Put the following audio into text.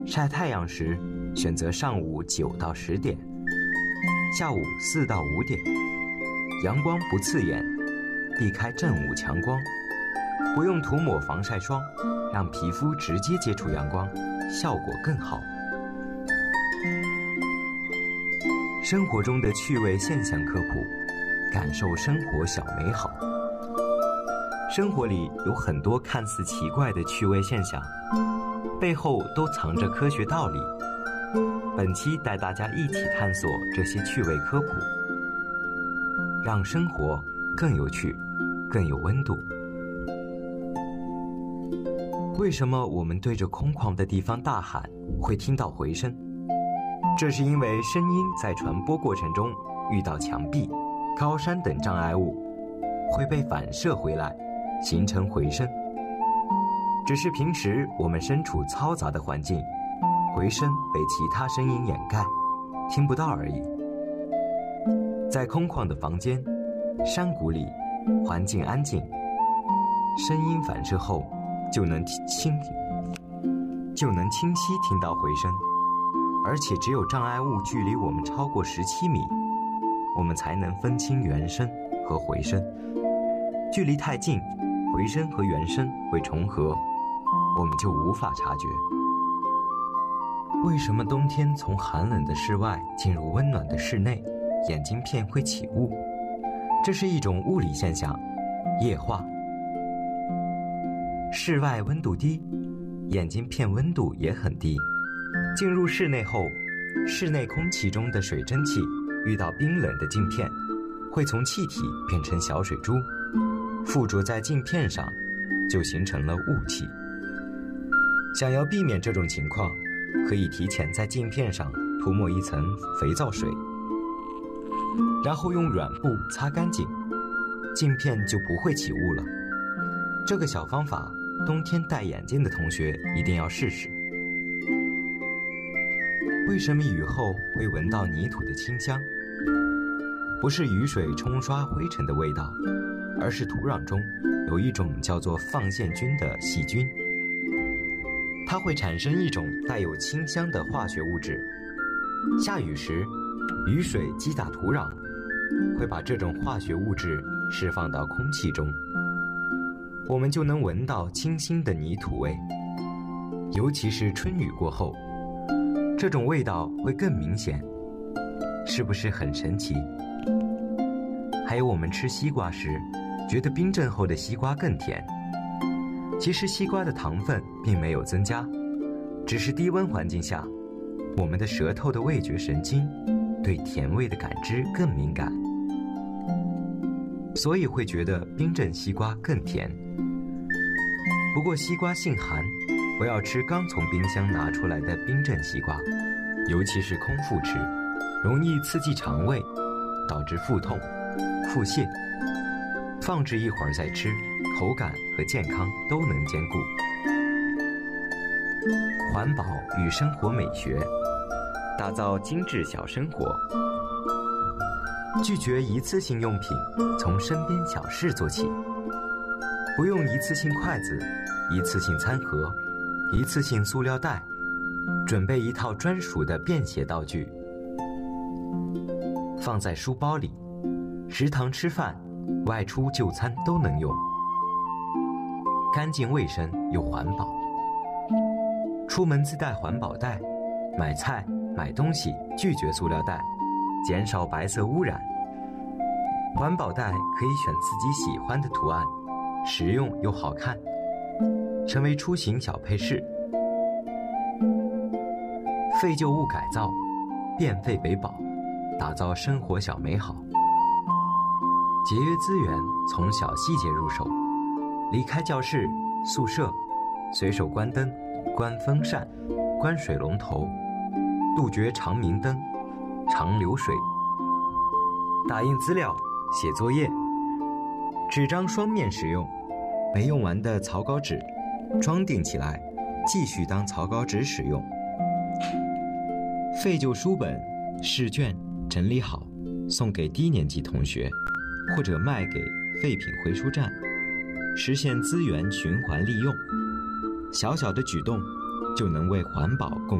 晒太阳时选择上午9到10点，下午4到5点，阳光不刺眼，避开正午强光，不用涂抹防晒霜，让皮肤直接接触阳光，效果更好。生活中的趣味现象科普，感受生活小美好。生活里有很多看似奇怪的趣味现象，背后都藏着科学道理。本期带大家一起探索这些趣味科普，让生活更有趣，更有温度。为什么我们对着空旷的地方大喊会听到回声？这是因为声音在传播过程中遇到墙壁、高山等障碍物，会被反射回来，形成回声。只是平时我们身处嘈杂的环境，回声被其他声音掩盖，听不到而已。在空旷的房间、山谷里，环境安静，声音反射后就能清晰听到回声。而且只有障碍物距离我们超过17米，我们才能分清原声和回声。距离太近，回声和原声会重合，我们就无法察觉。为什么冬天从寒冷的室外进入温暖的室内，眼镜片会起雾？这是一种物理现象，液化。室外温度低，眼镜片温度也很低。进入室内后，室内空气中的水蒸气遇到冰冷的镜片，会从气体变成小水珠，附着在镜片上，就形成了雾气。想要避免这种情况，可以提前在镜片上涂抹一层肥皂水，然后用软布擦干净，镜片就不会起雾了。这个小方法，冬天戴眼镜的同学一定要试试。为什么雨后会闻到泥土的清香？不是雨水冲刷灰尘的味道，而是土壤中有一种叫做放线菌的细菌，它会产生一种带有清香的化学物质。下雨时，雨水击打土壤，会把这种化学物质释放到空气中，我们就能闻到清新的泥土味。尤其是春雨过后，这种味道会更明显，是不是很神奇？还有我们吃西瓜时，觉得冰镇后的西瓜更甜。其实西瓜的糖分并没有增加，只是低温环境下，我们的舌头的味觉神经对甜味的感知更敏感，所以会觉得冰镇西瓜更甜。不过西瓜性寒，不要吃刚从冰箱拿出来的冰镇西瓜，尤其是空腹吃，容易刺激肠胃，导致腹痛、腹泻。放置一会儿再吃，口感和健康都能兼顾。环保与生活美学，打造精致小生活。拒绝一次性用品，从身边小事做起。不用一次性筷子、一次性餐盒、一次性塑料袋，准备一套专属的便携道具，放在书包里，食堂吃饭、外出就餐都能用，干净卫生又环保。出门自带环保袋，买菜买东西拒绝塑料袋，减少白色污染。环保袋可以选自己喜欢的图案，实用又好看，成为出行小配饰。废旧物改造，变废为宝，打造生活小美好。节约资源，从小细节入手。离开教室、宿舍，随手关灯、关风扇、关水龙头，杜绝长明灯、长流水。打印资料、写作业，纸张双面使用，没用完的草稿纸装订起来，继续当草稿纸使用。废旧书本、试卷整理好，送给低年级同学，或者卖给废品回收站，实现资源循环利用。小小的举动， 就能为环保贡